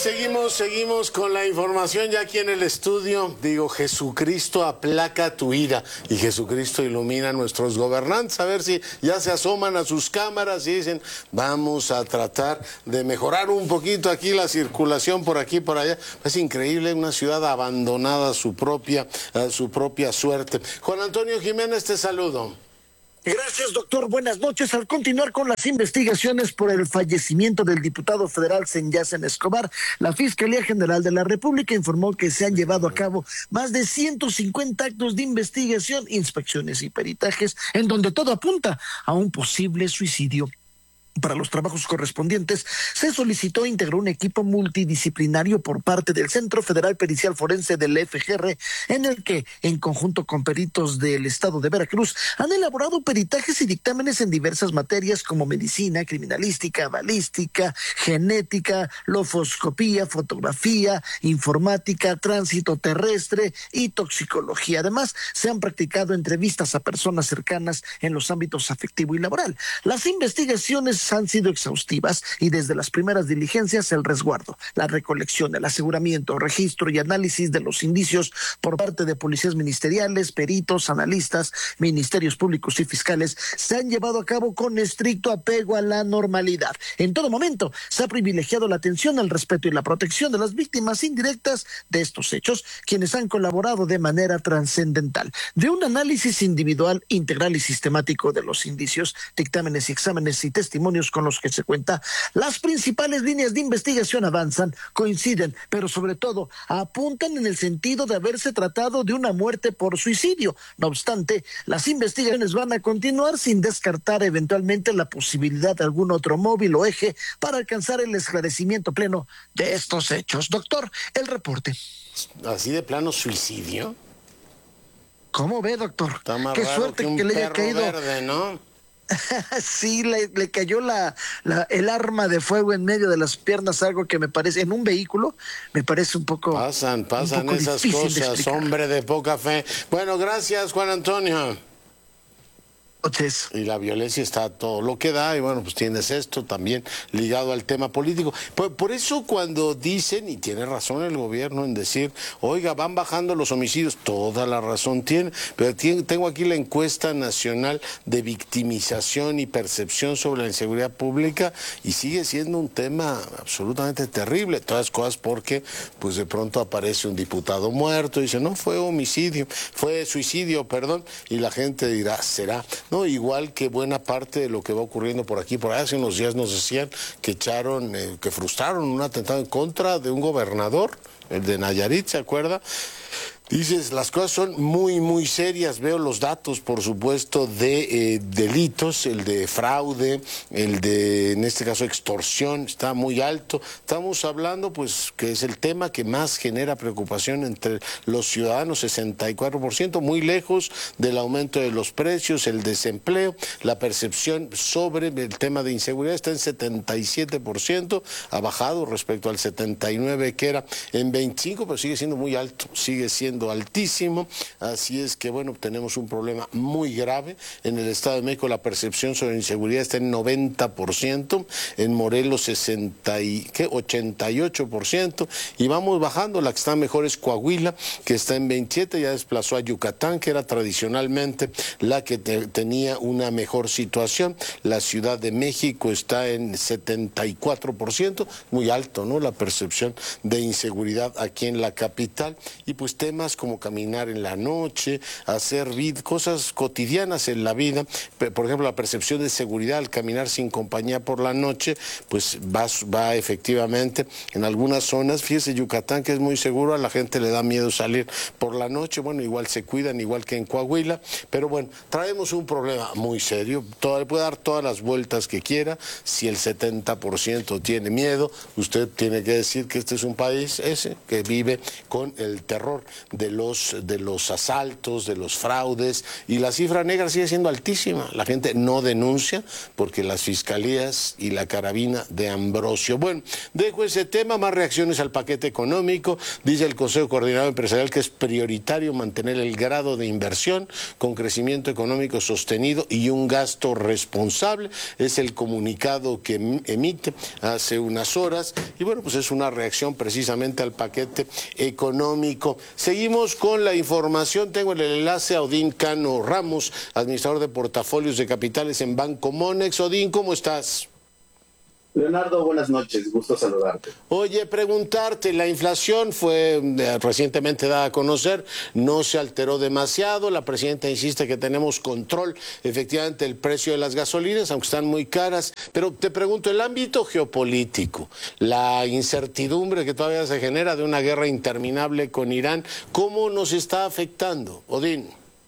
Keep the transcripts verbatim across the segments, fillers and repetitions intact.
seguimos, seguimos con la información ya aquí en el estudio. Digo, Jesucristo aplaca tu ira y Jesucristo ilumina a nuestros gobernantes. A ver si ya se asoman a sus cámaras y dicen, vamos a tratar de mejorar un poquito aquí la circulación por aquí y por allá. Es increíble, una ciudad abandonada a su propia, a su propia suerte. Juan Antonio Jiménez, te saludo. Gracias, doctor. Buenas noches. Al continuar con las investigaciones por el fallecimiento del diputado federal Senyacen Escobar, la Fiscalía General de la República informó que se han llevado a cabo más de ciento cincuenta actos de investigación, inspecciones y peritajes, en donde todo apunta a un posible suicidio. Para los trabajos correspondientes, se solicitó e integró un equipo multidisciplinario por parte del Centro Federal Pericial Forense del F G R, en el que, en conjunto con peritos del estado de Veracruz, han elaborado peritajes y dictámenes en diversas materias como medicina, criminalística, balística, genética, lofoscopía, fotografía, informática, tránsito terrestre y toxicología. Además, se han practicado entrevistas a personas cercanas en los ámbitos afectivo y laboral. Las investigaciones han sido exhaustivas y desde las primeras diligencias el resguardo, la recolección, el aseguramiento, registro y análisis de los indicios por parte de policías ministeriales, peritos, analistas, ministerios públicos y fiscales se han llevado a cabo con estricto apego a la normalidad. En todo momento se ha privilegiado la atención al respeto y la protección de las víctimas indirectas de estos hechos, quienes han colaborado de manera trascendental. De un análisis individual, integral y sistemático de los indicios, dictámenes y exámenes y testimonios con los que se cuenta, las principales líneas de investigación avanzan, coinciden, pero sobre todo apuntan en el sentido de haberse tratado de una muerte por suicidio. No obstante, las investigaciones van a continuar sin descartar eventualmente la posibilidad de algún otro móvil o eje para alcanzar el esclarecimiento pleno de estos hechos. Doctor, el reporte. ¿Así de plano suicidio? ¿Cómo ve, doctor? Está más Qué raro suerte que un que le haya perro caído verde, ¿no? Sí, le, le cayó la, la, el arma de fuego en medio de las piernas, algo que me parece, en un vehículo, me parece un poco... Pasan, pasan poco esas cosas, de hombre de poca fe. Bueno, gracias, Juan Antonio. Noches. Y la violencia está todo lo que da, y bueno, pues tienes esto también ligado al tema político. Por, por eso cuando dicen, y tiene razón el gobierno en decir, oiga, van bajando los homicidios, toda la razón tiene, pero tiene, tengo aquí la encuesta nacional de victimización y percepción sobre la inseguridad pública, y sigue siendo un tema absolutamente terrible, todas cosas porque pues de pronto aparece un diputado muerto, y dice, no, fue homicidio, fue suicidio, perdón, y la gente dirá, será... No, igual que buena parte de lo que va ocurriendo por aquí, por allá. Hace unos días nos decían que echaron, eh, que frustraron un atentado en contra de un gobernador, el de Nayarit, ¿se acuerda? Dices, las cosas son muy, muy serias. Veo los datos, por supuesto, de eh, delitos, el de fraude, el de, en este caso, extorsión, está muy alto. Estamos hablando, pues, que es el tema que más genera preocupación entre los ciudadanos, sesenta y cuatro por ciento, muy lejos del aumento de los precios, el desempleo, la percepción sobre el tema de inseguridad está en setenta y siete por ciento, ha bajado respecto al setenta y nueve por ciento que era en veinticinco, pero sigue siendo muy alto, sigue siendo altísimo, así es que bueno, tenemos un problema muy grave. En el Estado de México la percepción sobre inseguridad está en noventa por ciento, en Morelos sesenta y, ¿qué? ochenta y ocho por ciento, y vamos bajando. La que está mejor es Coahuila, que está en veintisiete, ya desplazó a Yucatán, que era tradicionalmente la que te, tenía una mejor situación. La Ciudad de México está en setenta y cuatro por ciento, muy alto, ¿no? La percepción de inseguridad aquí en la capital, y pues temas como caminar en la noche, hacer vid cosas cotidianas en la vida, por ejemplo la percepción de seguridad al caminar sin compañía por la noche, pues va, va efectivamente en algunas zonas. Fíjese, Yucatán, que es muy seguro, a la gente le da miedo salir por la noche, bueno, igual se cuidan, igual que en Coahuila, pero bueno, traemos un problema muy serio. Todo, puede dar todas las vueltas que quiera, si el setenta por ciento tiene miedo, usted tiene que decir que este es un país ese que vive con el terror de de los, de los asaltos, de los fraudes, y la cifra negra sigue siendo altísima. La gente no denuncia porque las fiscalías y la carabina de Ambrosio. Bueno, dejo ese tema, más reacciones al paquete económico. Dice el Consejo Coordinador Empresarial que es prioritario mantener el grado de inversión con crecimiento económico sostenido y un gasto responsable. Es el comunicado que emite hace unas horas y bueno, pues es una reacción precisamente al paquete económico. Seguimos con la información. Tengo el enlace a Odín Cano Ramos, administrador de portafolios de capitales en Banco Monex. Odín, ¿cómo estás? Leonardo, buenas noches, gusto saludarte. Oye, preguntarte, la inflación fue eh, recientemente dada a conocer, no se alteró demasiado, la presidenta insiste que tenemos control efectivamente del precio de las gasolinas, aunque están muy caras, pero te pregunto, el ámbito geopolítico, la incertidumbre que todavía se genera de una guerra interminable con Irán, ¿cómo nos está afectando, Odín?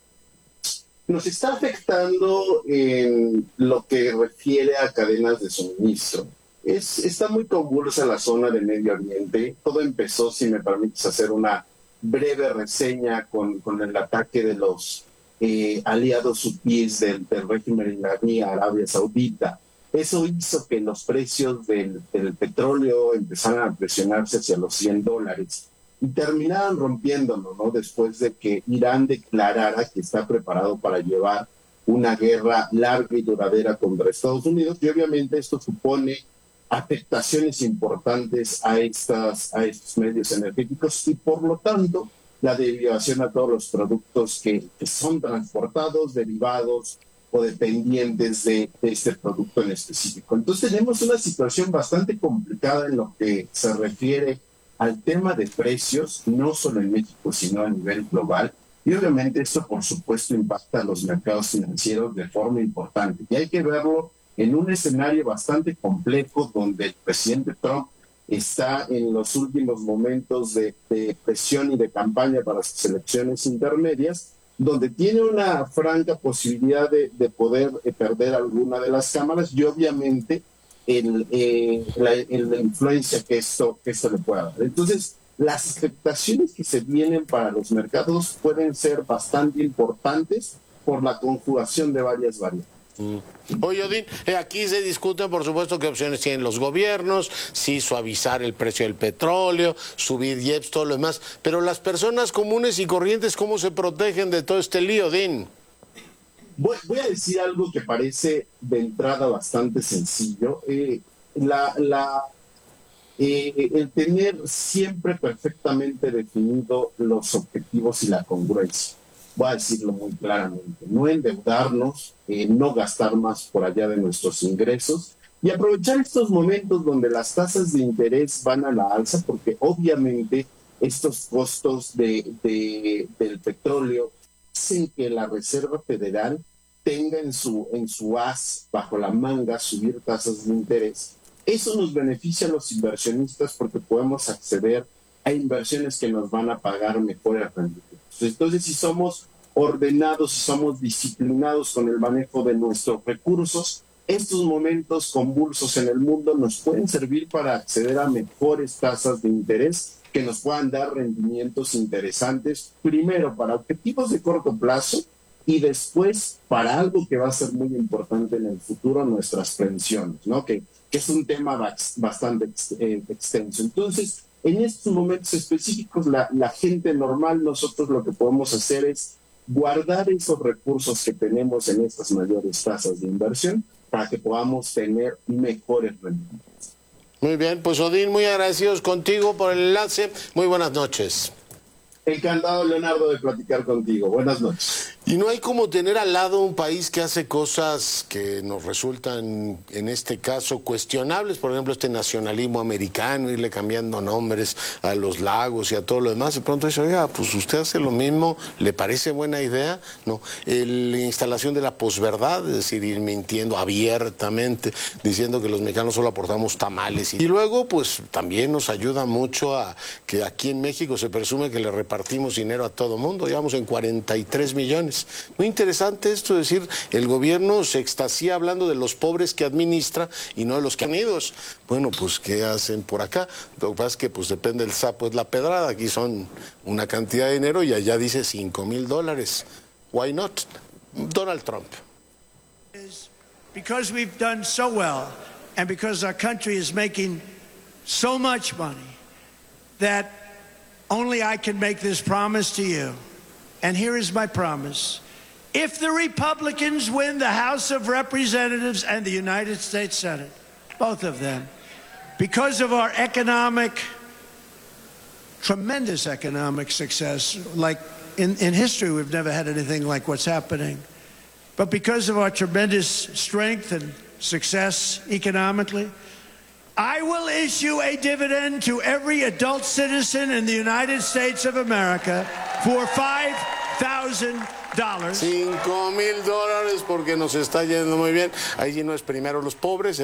Nos está afectando en lo que refiere a cadenas de suministro. Es, está muy convulsa la zona de Medio Oriente. Todo empezó, si me permites hacer una breve reseña, con, con el ataque de los eh, aliados hutíes del, del régimen iraní a Arabia Saudita. Eso hizo que los precios del, del petróleo empezaran a presionarse hacia los cien dólares. Y terminaron rompiéndolo, ¿no? Después de que Irán declarara que está preparado para llevar una guerra larga y duradera contra Estados Unidos, y obviamente esto supone afectaciones importantes a, estas, a estos medios energéticos y por lo tanto la derivación a todos los productos que, que son transportados, derivados o dependientes de, de este producto en específico. Entonces tenemos una situación bastante complicada en lo que se refiere al tema de precios, no solo en México, sino a nivel global. Y obviamente esto, por supuesto, impacta a los mercados financieros de forma importante. Y hay que verlo en un escenario bastante complejo donde el presidente Trump está en los últimos momentos de, de presión y de campaña para sus elecciones intermedias, donde tiene una franca posibilidad de, de poder eh, perder alguna de las cámaras y obviamente El, eh, la, el, la influencia que esto, que esto le pueda dar. Entonces, las expectaciones que se vienen para los mercados pueden ser bastante importantes por la conjugación de varias variables. Mm. Oye, Odín, eh, aquí se discute, por supuesto, qué opciones tienen los gobiernos, si suavizar el precio del petróleo, subir I E P S, todo lo demás, pero las personas comunes y corrientes, ¿cómo se protegen de todo este lío, Odín? Voy, voy a decir algo que parece de entrada bastante sencillo. Eh, la, la, eh, el tener siempre perfectamente definido los objetivos y la congruencia. Voy a decirlo muy claramente. No endeudarnos, eh, no gastar más por allá de nuestros ingresos y aprovechar estos momentos donde las tasas de interés van a la alza, porque obviamente estos costos de, de, del petróleo hacen que la Reserva Federal tenga en su, en su as bajo la manga subir tasas de interés. Eso nos beneficia a los inversionistas porque podemos acceder a inversiones que nos van a pagar mejores rendimientos. Entonces, si somos ordenados, si somos disciplinados con el manejo de nuestros recursos, estos momentos convulsos en el mundo nos pueden servir para acceder a mejores tasas de interés que nos puedan dar rendimientos interesantes, primero para objetivos de corto plazo y después para algo que va a ser muy importante en el futuro, nuestras pensiones, ¿no? Que, que es un tema bastante eh, extenso. Entonces, en estos momentos específicos, la, la gente normal, nosotros lo que podemos hacer es guardar esos recursos que tenemos en estas mayores tasas de inversión para que podamos tener mejores rendimientos. Muy bien, pues Odín, muy agradecidos contigo por el enlace. Muy buenas noches. Encantado, Leonardo, de platicar contigo. Buenas noches. Y no hay como tener al lado un país que hace cosas que nos resultan, en este caso, cuestionables. Por ejemplo, este nacionalismo americano, irle cambiando nombres a los lagos y a todo lo demás. De pronto dice, oiga, pues usted hace lo mismo, ¿le parece buena idea? No. El, la instalación de la posverdad, es decir, ir mintiendo abiertamente, diciendo que los mexicanos solo aportamos tamales. Y luego, pues, también nos ayuda mucho a que aquí en México se presume que le repartimos dinero a todo mundo. Llevamos en cuarenta y tres millones. dólares. Muy interesante esto, es decir, el gobierno se extasía hablando de los pobres que administra y no de los que han ido. Bueno, pues, ¿qué hacen por acá? Lo que pasa es que, pues, depende del sapo, es la pedrada. Aquí son una cantidad de dinero y allá dice cinco mil dólares. Why not? Donald Trump. Because we've done so well and because our country is making so much money that only I can make this promise to you. And here is my promise. If the Republicans win the House of Representatives and the United States Senate, both of them, because of our economic, tremendous economic success, like in, in history we've never had anything like what's happening, but because of our tremendous strength and success economically, I will issue a dividend to every adult citizen in the United States of America for five thousand dollars. Cinco mil dólares porque nos está yendo muy bien. Allí no es primero los pobres.